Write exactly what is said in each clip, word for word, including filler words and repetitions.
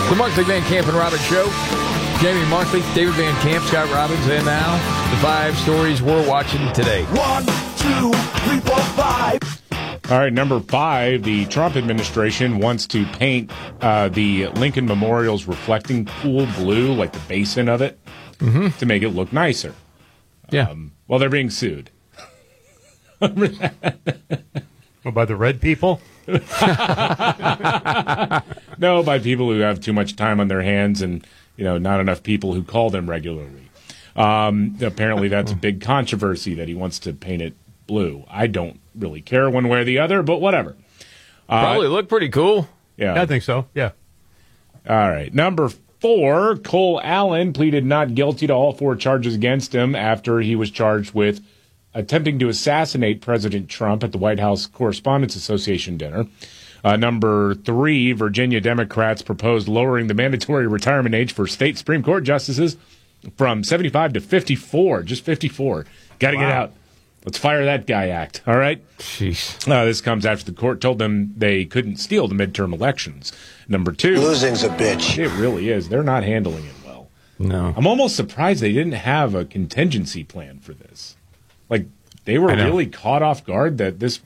The Markley, Van Camp, and Robbins Show. Jamie Markley, David Van Camp, Scott Robbins, and now the five stories we're watching today. One, two, three, four, five. All right, number five, the Trump administration wants to paint uh, the Lincoln Memorial's reflecting pool blue, like the basin of it, mm-hmm. to make it look nicer. Yeah. Um, well, they're being sued. Well, by the red people? No, by people who have too much time on their hands and, you know, not enough people who call them regularly. Um, apparently that's a big controversy that he wants to paint it blue. I don't really care one way or the other, but whatever. Uh, Probably look pretty cool. Yeah. I think so, yeah. All right. Number four, Cole Allen pleaded not guilty to all four charges against him after he was charged with attempting to assassinate President Trump at the White House Correspondents Association dinner. Uh, number three, Virginia Democrats proposed lowering the mandatory retirement age for state Supreme Court justices from seventy-five to fifty-four. Just fifty-four. Got to wow. get out. Let's fire that guy act. All right? Jeez. Uh, this comes after the court told them they couldn't steal the midterm elections. Number two. Losing's a bitch. It really is. They're not handling it well. No. I'm almost surprised they didn't have a contingency plan for this. Like, they were really caught off guard that this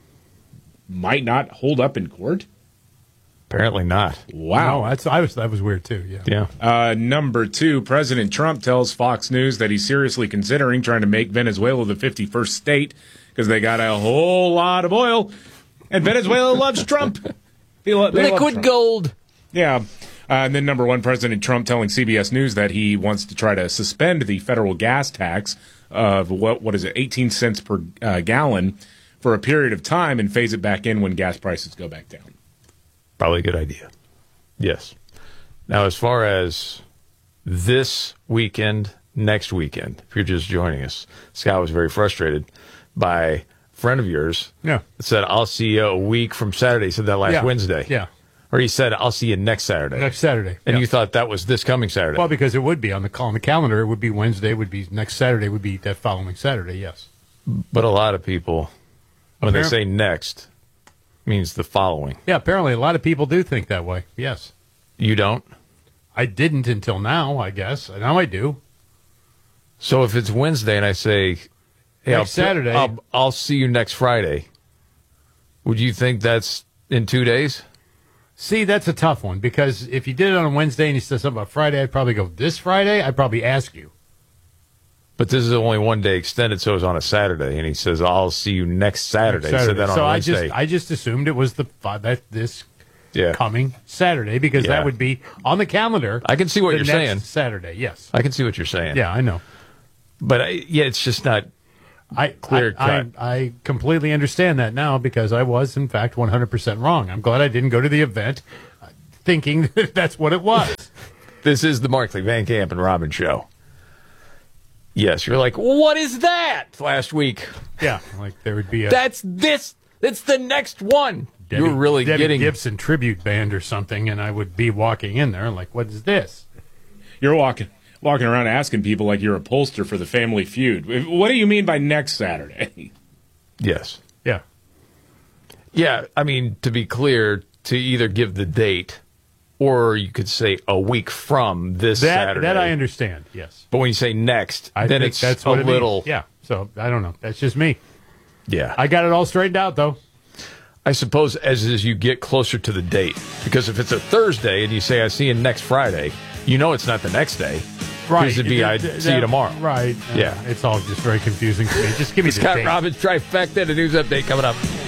might not hold up in court? Apparently not. Wow. No, that's, I was, that was weird, too, yeah. Yeah. Uh, number two, President Trump tells Fox News that he's seriously considering trying to make Venezuela the fifty-first state because they got a whole lot of oil, and Venezuela loves Trump. They lo- they Liquid Trump. gold. Yeah. Uh, and then number one, President Trump telling C B S News that he wants to try to suspend the federal gas tax of, what what is it, eighteen cents per uh, gallon for a period of time and phase it back in when gas prices go back down. Probably a good idea. Yes. Now, as far as this weekend, next weekend, if you're just joining us, Scott was very frustrated by a friend of yours Yeah. that said, I'll see you a week from Saturday. He said that last Yeah. Wednesday. Yeah. Or he said, I'll see you next Saturday. Next Saturday. And yeah. you thought that was this coming Saturday. Well, because it would be on the, on the calendar. It would be Wednesday. It would be next Saturday. Would be that following Saturday, yes. But a lot of people, when Appar- they say next, means the following. Yeah, apparently a lot of people do think that way, yes. You don't? I didn't until now, I guess. Now I do. So if it's Wednesday and I say, hey, Next I'll, Saturday. I'll, I'll see you next Friday, would you think that's in two days? See, that's a tough one, because if you did it on a Wednesday and you said something about Friday, I'd probably go, this Friday? I'd probably ask you. But this is only one day extended, so it's on a Saturday. And he says, I'll see you next Saturday. Next He said that on so Wednesday. I just, I just assumed it was the that this yeah. coming Saturday, because Yeah. that would be on the calendar. I can see what the you're next saying. Saturday, yes. I can see what you're saying. Yeah, I know. But, I, yeah, it's just not I, clear I, cut. I, I completely understand that now, because I was, in fact, one hundred percent wrong. I'm glad I didn't go to the event uh, thinking that that's what it was. This is the Markley, Van Camp, and Robbins Show. Yes, you're like, what is that? Last week. Yeah, like there would be a That's this. It's the next one. Debbie, you're really Debbie getting Gibson tribute band or something, and I would be walking in there like, what is this? You're walking walking around asking people like you're a pollster for the Family Feud. What do you mean by next Saturday? Yes. Yeah. Yeah, I mean, to be clear, to either give the date or you could say a week from this That Saturday. that I understand, yes. But when you say next, I then think it's that's a what it little. means. Yeah, so I don't know. That's just me. Yeah. I got it all straightened out, though. I suppose as as you get closer to the date, because if it's a Thursday and you say I see you next Friday, you know it's not the next day. Right. Because it'd be I Th- th- see you that- tomorrow. Right. Yeah. Uh, it's all just very confusing to me. Just give me the Scott date. Robbins trifecta, the news update coming up.